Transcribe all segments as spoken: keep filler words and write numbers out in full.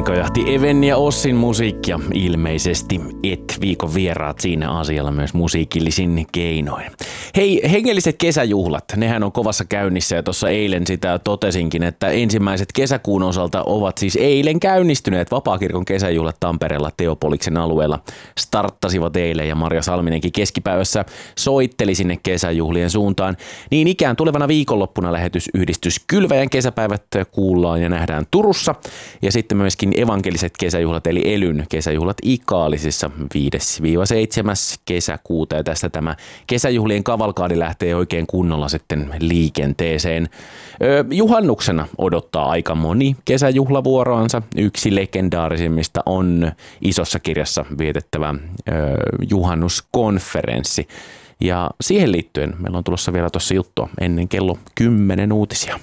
kajahti Even ja Ossin musiikkia. Ilmeisesti et viikon vieraat siinä asialla myös musiikillisin keinoin. Hei, hengelliset kesäjuhlat, nehän on kovassa käynnissä ja tuossa eilen sitä totesinkin, että ensimmäiset kesäkuun osalta ovat siis eilen käynnistyneet. Vapaakirkon kesäjuhlat Tampereella Teopoliksen alueella starttasivat eilen ja Marja Salminenkin keskipäivässä soitteli sinne kesäjuhlien suuntaan. Niin ikään tulevana viikonloppuna lähetysyhdistys Kylväjän kesäpäivät kuullaan ja nähdään Turussa. Ja sitten myöskin evankeliset kesäjuhlat eli Elyn kesäjuhlat Ikaalisissa viides seitsemäs kesäkuuta. Ja tästä tämä kesäjuhlien kavalkaadi lähtee oikein kunnolla sitten liikenteeseen. Öö, juhannuksena odottaa aika moni kesäjuhlavuoroansa. Yksi legendaarisimmista on isossa kirjassa vietettävä öö, juhannuskonferenssi. Ja siihen liittyen meillä on tulossa vielä tuossa juttua ennen kello kymmenen uutisia.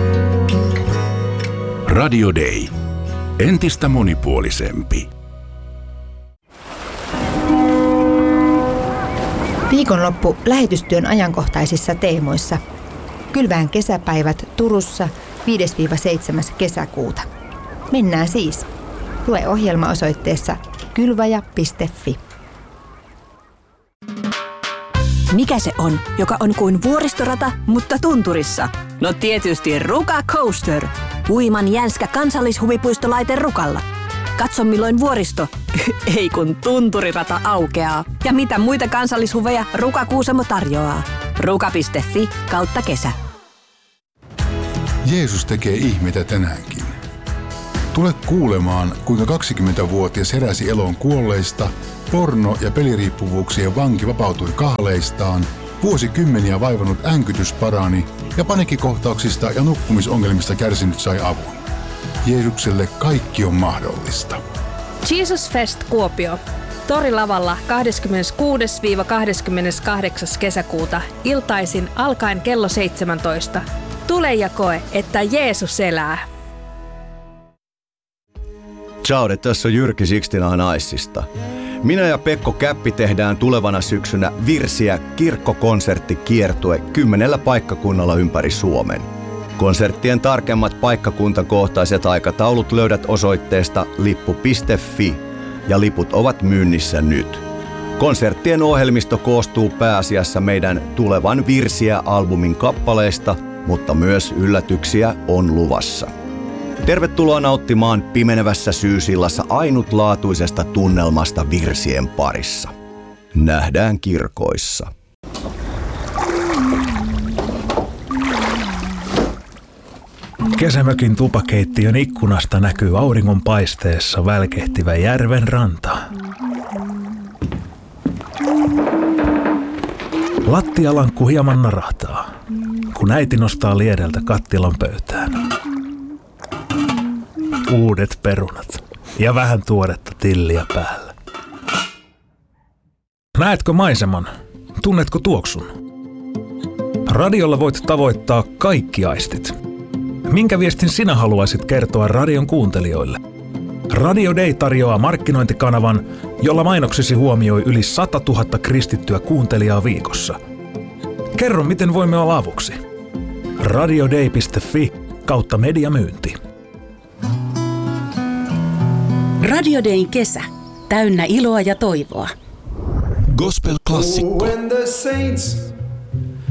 Radio Day. Entistä monipuolisempi. Viikonloppu lähetystyön ajankohtaisissa teemoissa. Kylväjän kesäpäivät Turussa viides seitsemäs kesäkuuta. Mennään siis. Lue ohjelma osoitteessa kylväjä piste fi. Mikä se on, joka on kuin vuoristorata, mutta tunturissa? No tietysti Ruka Coaster. Huiman jänskä kansallishuvipuistolaite Rukalla. Katso milloin vuoristo, ei kun tunturirata aukeaa. Ja mitä muita kansallishuveja Ruka Kuusamo tarjoaa. ruka piste fi kautta kesä. Jeesus tekee ihmeitä tänäänkin. Tule kuulemaan, kuinka kaksikymmentävuotias heräsi eloon kuolleista, porno- ja peliriippuvuuksien vanki vapautui kahleistaan, vuosikymmeniä vaivannut änkytys parani ja paniikkikohtauksista ja nukkumisongelmista kärsinyt sai avun. Jeesukselle kaikki on mahdollista. Jesus Fest Kuopio. Torilavalla kahdeskymmeneskuudes kahdeskymmeneskahdeksas kesäkuuta iltaisin alkaen kello seitsemäntoista. Tule ja koe, että Jeesus elää. Ciao, tässä on Jyrki Sixtina Naissista. Minä ja Pekko Käppi tehdään tulevana syksynä Virsiä kirkkokonserttikiertue kymmenellä paikkakunnalla ympäri Suomen. Konserttien tarkemmat paikkakuntakohtaiset aikataulut löydät osoitteesta lippu piste fi ja liput ovat myynnissä nyt. Konserttien ohjelmisto koostuu pääasiassa meidän tulevan Virsiä-albumin kappaleista, mutta myös yllätyksiä on luvassa. Tervetuloa nauttimaan pimenevässä syysillassa ainutlaatuisesta tunnelmasta virsien parissa. Nähdään kirkoissa. Kesämökin tupakeittiön ikkunasta näkyy auringonpaisteessa välkehtivä järven ranta. Lattialankku hieman narahtaa, kun äiti nostaa liedeltä kattilan pöytään. Uudet perunat ja vähän tuoretta tilliä päällä. Näetkö maiseman? Tunnetko tuoksun? Radiolla voit tavoittaa kaikki aistit. Minkä viestin sinä haluaisit kertoa radion kuuntelijoille? Radio Day tarjoaa markkinointikanavan, jolla mainoksesi huomioi yli sata tuhatta kristittyä kuuntelijaa viikossa. Kerro, miten voimme olla avuksi. radioday piste fi kautta mediamyynti. Radio Dayn kesä. Täynnä iloa ja toivoa. Gospel-klassikko. When the saints